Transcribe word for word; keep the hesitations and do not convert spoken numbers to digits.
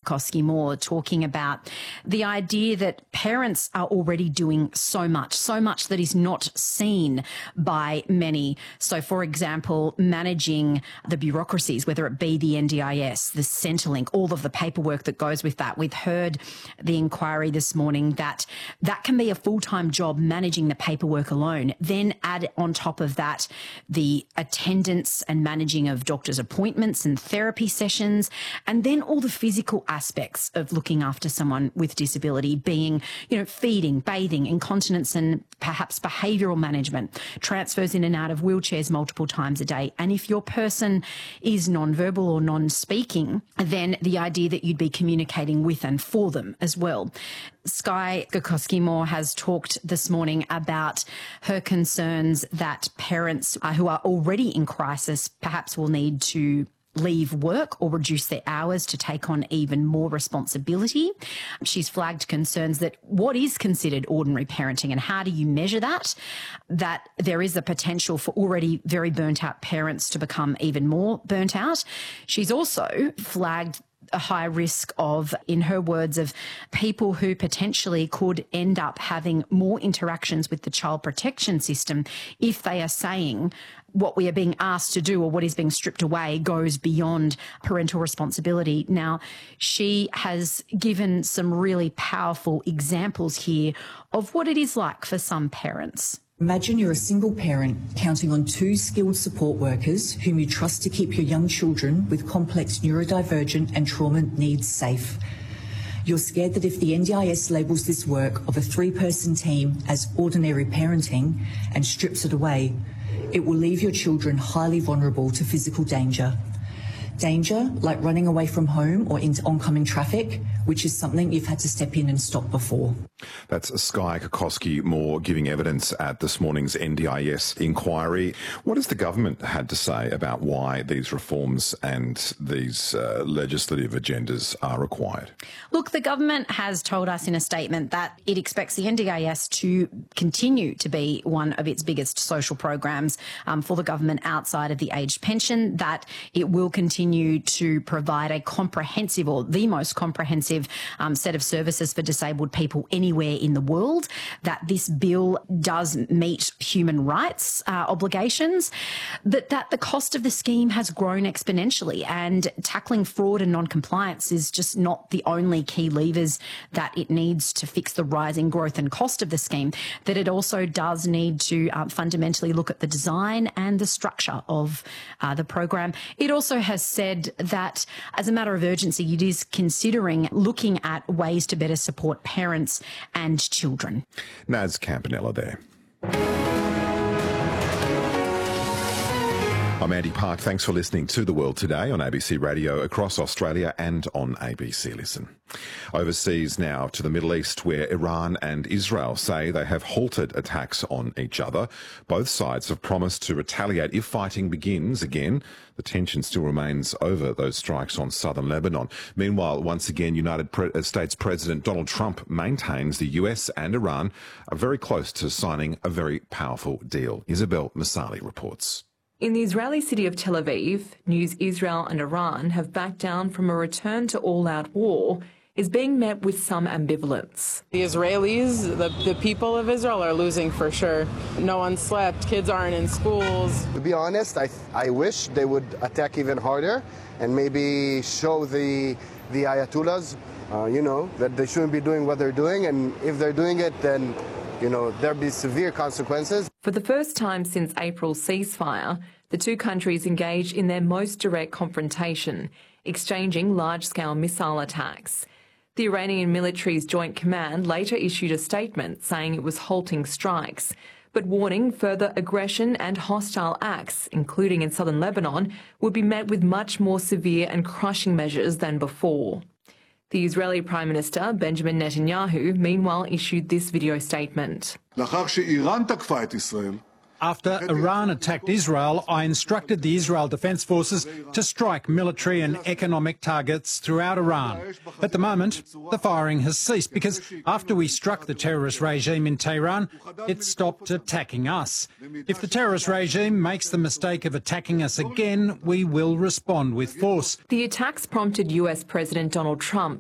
Koski-Moore, talking about the idea that parents are already doing so much, so much that is not seen by many. So, for example, managing the bureaucracies, whether it be the N D I S, the Centrelink, all of the paperwork that goes with that. We've heard the inquiry this morning that that can be a full-time job, managing the paperwork alone. Then add on top of that the attendance and managing of doctors' appointments and therapy sessions, and then all the physical aspects of looking after someone with disability, being, you know, feeding, bathing, incontinence and perhaps behavioural management, transfers in and out of wheelchairs multiple times a day. And if your person is non-verbal or non-speaking, then the idea that you'd be communicating with and for them as well. Skye Koski-Moore has talked this morning about her concerns that parents who are already in crisis perhaps will need to leave work or reduce their hours to take on even more responsibility. She's flagged concerns that what is considered ordinary parenting and how do you measure that, that there is a potential for already very burnt out parents to become even more burnt out. She's also flagged a high risk of, in her words, of people who potentially could end up having more interactions with the child protection system if they are saying what we are being asked to do or what is being stripped away goes beyond parental responsibility. Now, she has given some really powerful examples here of what it is like for some parents. Imagine you're a single parent counting on two skilled support workers whom you trust to keep your young children with complex neurodivergent and trauma needs safe. You're scared that if the N D I S labels this work of a three-person team as ordinary parenting and strips it away, it will leave your children highly vulnerable to physical danger. Danger like running away from home or into oncoming traffic, which is something you've had to step in and stop before. That's Skye Koski-Moore giving evidence at this morning's N D I S inquiry. What has the government had to say about why these reforms and these uh, legislative agendas are required? Look, the government has told us in a statement that it expects the N D I S to continue to be one of its biggest social programs um, for the government outside of the aged pension, that it will continue to provide a comprehensive or the most comprehensive um, set of services for disabled people anywhere in the world, that this bill does meet human rights uh, obligations, that, that the cost of the scheme has grown exponentially, and tackling fraud and non-compliance is just not the only key levers that it needs to fix the rising growth and cost of the scheme, that it also does need to uh, fundamentally look at the design and the structure of uh, the program. It also has said that as a matter of urgency, it is considering looking at ways to better support parents and children. Naz Campanella there. I'm Andy Park. Thanks for listening to The World Today on A B C Radio across Australia and on A B C Listen. Overseas now to the Middle East, where Iran and Israel say they have halted attacks on each other. Both sides have promised to retaliate if fighting begins again. The tension still remains over those strikes on southern Lebanon. Meanwhile, once again, United States President Donald Trump maintains the U S and Iran are very close to signing a very powerful deal. Isabel Masali reports. In the Israeli city of Tel Aviv, news Israel and Iran have backed down from a return to all-out war is being met with some ambivalence. The Israelis, the, the people of Israel, are losing for sure. No one slept, kids aren't in schools. To be honest, I, I wish they would attack even harder and maybe show the, the Ayatollahs, uh, you know, that they shouldn't be doing what they're doing, and if they're doing it, then you know, there'll be severe consequences. For the first time since April's ceasefire, the two countries engaged in their most direct confrontation, exchanging large-scale missile attacks. The Iranian military's Joint Command later issued a statement saying it was halting strikes, but warning further aggression and hostile acts, including in southern Lebanon, would be met with much more severe and crushing measures than before. The Israeli Prime Minister, Benjamin Netanyahu, meanwhile issued this video statement. After Iran attacked Israel, I instructed the Israel Defense Forces to strike military and economic targets throughout Iran. At the moment, the firing has ceased because after we struck the terrorist regime in Tehran, it stopped attacking us. If the terrorist regime makes the mistake of attacking us again, we will respond with force. The attacks prompted U S President Donald Trump